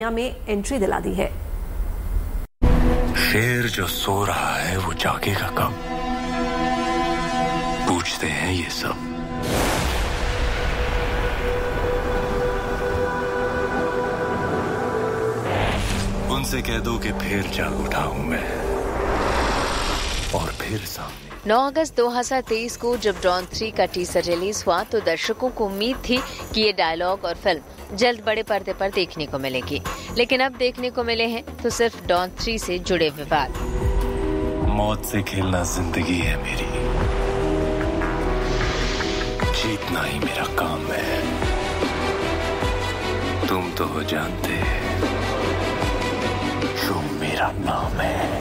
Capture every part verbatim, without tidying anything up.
में एंट्री दिला दी है। शेर जो सो रहा है वो जागेगा कब, पूछते हैं ये सब। उनसे कह दो कि फिर जाग उठा हूं मैं, और फिर सामने। नौ अगस्त दो हज़ार तेईस को जब डॉन थ्री का टीजर रिलीज हुआ तो दर्शकों को उम्मीद थी कि ये डायलॉग और फिल्म जल्द बड़े पर्दे पर देखने को मिलेगी, लेकिन अब देखने को मिले हैं तो सिर्फ डॉन थ्री से जुड़े विवाद। मौत से खेलना जिंदगी है मेरी, जीतना ही मेरा काम है। तुम तो हो जानते जो मेरा नाम है।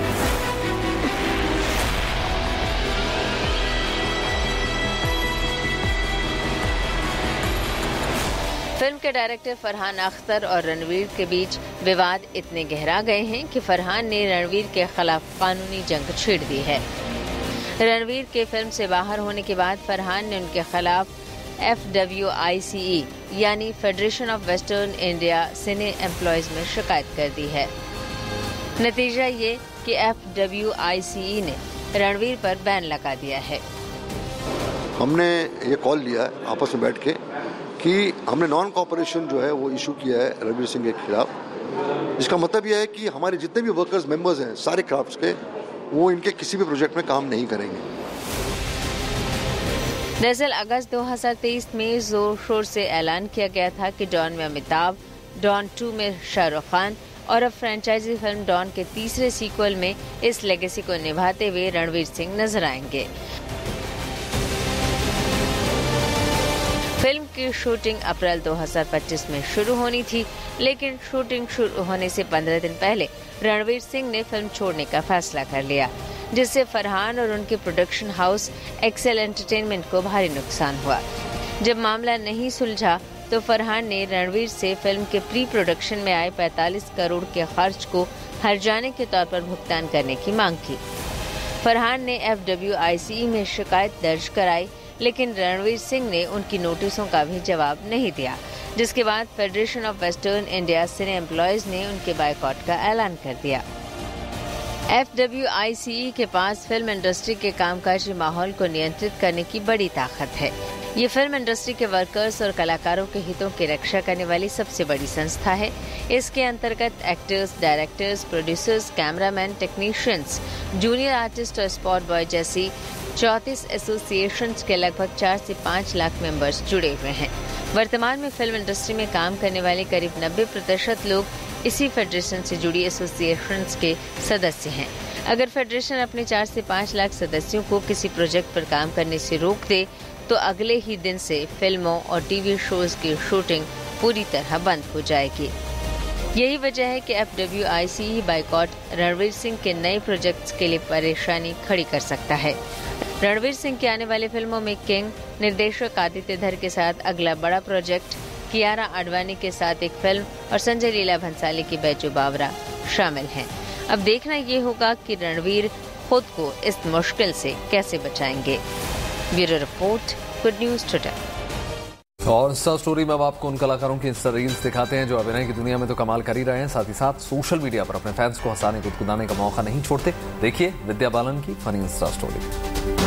फिल्म के डायरेक्टर फरहान अख्तर और रणवीर के बीच विवाद इतने गहरा गए हैं कि फरहान ने रणवीर के खिलाफ कानूनी जंग छेड़ दी है। रणवीर के फिल्म से बाहर होने के बाद फरहान ने उनके खिलाफ एफ डब्ल्यू आई सी ई यानी federation of western India cine employees में शिकायत कर दी है। नतीजा ये कि एफ डब्ल्यू आई सी ई ने रणवीर पर बैन लगा दिया है। हमने ये कॉल लिया है आपस में बैठ के कि हमने नॉन कॉपरेशन जो है वो इशू किया है रणवीर सिंह के खिलाफ। इसका मतलब यह है कि हमारे जितने भी वर्कर्स मेंबर्स हैं सारे क्राफ्ट्स के, वो इनके किसी भी प्रोजेक्ट में काम नहीं करेंगे। दरअसल अगस्त दो हज़ार तेईस में जोर शोर से ऐलान किया गया था कि डॉन में अमिताभ, डॉन टू में शाहरुख खान और अब फ्रेंचाइजी फिल्म डॉन के तीसरे सीक्वल में इस लेगेसी को निभाते हुए रणवीर सिंह नजर आएंगे। फिल्म की शूटिंग अप्रैल दो हज़ार पच्चीस में शुरू होनी थी, लेकिन शूटिंग शुरू होने से पंद्रह दिन पहले रणवीर सिंह ने फिल्म छोड़ने का फैसला कर लिया, जिससे फरहान और उनके प्रोडक्शन हाउस एक्सेल एंटरटेनमेंट को भारी नुकसान हुआ। जब मामला नहीं सुलझा तो फरहान ने रणवीर से फिल्म के प्री प्रोडक्शन में आए पैंतालीस करोड़ के खर्च को हर्जाने के तौर पर भुगतान करने की मांग की। फरहान ने एफ डब्ल्यू आई सी ई में शिकायत दर्ज कराई, लेकिन रणवीर सिंह ने उनकी नोटिसों का भी जवाब नहीं दिया, जिसके बाद federation of western India cine employees ने उनके बायकॉट का ऐलान कर दिया। एफ डब्ल्यू आई सी ई के पास फिल्म इंडस्ट्री के कामकाजी माहौल को नियंत्रित करने की बड़ी ताकत है। ये फिल्म इंडस्ट्री के वर्कर्स और कलाकारों के हितों की रक्षा करने वाली सबसे बड़ी संस्था है। इसके अंतर्गत actors, directors, producers, cameraman, technicians, junior artist और स्पॉट बॉय जैसी चौंतीस एसोसिएशंस के लगभग चार से पाँच लाख मेंबर्स जुड़े हुए हैं। वर्तमान में फिल्म इंडस्ट्री में काम करने वाले करीब नब्बे प्रतिशत लोग इसी फेडरेशन से जुड़ी एसोसिएशंस के सदस्य हैं। अगर फेडरेशन अपने चार से पाँच लाख सदस्यों को किसी प्रोजेक्ट पर काम करने से रोक दे तो अगले ही दिन से फिल्मों और टीवी शोज की शूटिंग पूरी तरह बंद हो जाएगी। यही वजह है कि F W I C E boycott Ranveer Singh के नए प्रोजेक्ट्स के लिए परेशानी खड़ी कर सकता है। रणवीर सिंह की आने वाली फिल्मों में किंग, निर्देशक आदित्य धर के साथ अगला बड़ा प्रोजेक्ट, कियारा आडवाणी के साथ एक फिल्म और संजय लीला भंसाली की बैजू बावरा शामिल हैं। अब देखना ये होगा कि रणवीर खुद को इस मुश्किल से कैसे बचाएंगे। Bureau report, good news today. और इंस्टा स्टोरी में अब आपको उन कलाकारों की इंस्टा रील्स दिखाते हैं जो अभिनय की दुनिया में तो कमाल कर ही रहे हैं, साथ ही साथ सोशल मीडिया पर अपने फैंस को हंसाने गुदगुदाने का मौका नहीं छोड़ते। देखिए विद्या बालन की फनी इंस्टा स्टोरी।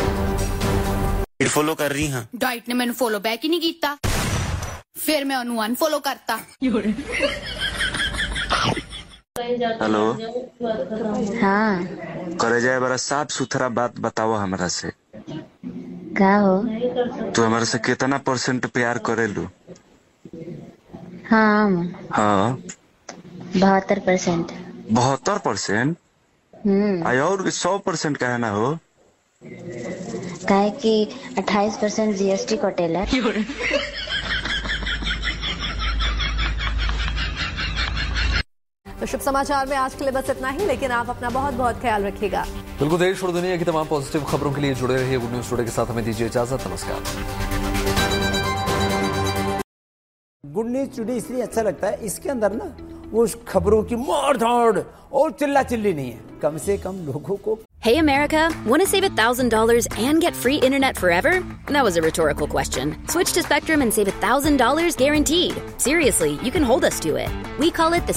फॉलो कर रही हाँ डाइट ने मैंने फॉलो बैक ही नहीं किया, फिर मैं उन्हें अनफॉलो करता। हेलो हाँ करे जाए बड़ा साफ सुथरा बात बताओ हमरा से। का हो? तू हमारे से कितना परसेंट प्यार करेलू? हाँ हाँ बहत्तर परसेंट। बहत्तर परसेंट? हम्म और सौ परसेंट का है ना हो? काहे कि अट्ठाईस परसेंट जी एस टी कटेला। तो शुभ समाचार में आज के लिए बस इतना ही, लेकिन आप अपना बहुत बहुत ख्याल रखिएगा। बिल्कुल, देश और दुनिया की तमाम पॉजिटिव खबरों के लिए जुड़े रहिए गुड न्यूज टुडे के साथ। हमें दीजिए इजाजत, नमस्कार। गुड न्यूज टुडे इसलिए अच्छा लगता है, इसके अंदर ना वो खबरों की मार धाड़ और चिल्ला चिल्ली नहीं है, कम से कम लोगों को Hey America, want to save one thousand dollars and get free internet forever? That was a rhetorical question. Switch to Spectrum and save one thousand dollars guaranteed. Seriously, you can hold us to it. We call it the